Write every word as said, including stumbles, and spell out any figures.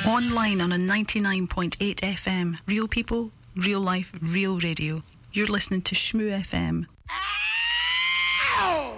Online on a ninety-nine point eight F M. Real people, real life, real radio. You're listening to Shmoo F M. Ow!